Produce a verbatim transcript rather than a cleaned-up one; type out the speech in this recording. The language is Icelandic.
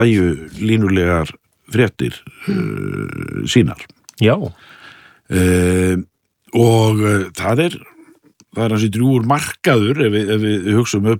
línulegar fréttir uh, sínar. Já. Uh, og uh, það er það er hansi drjúgur markaður ef við, ef við hugsum upp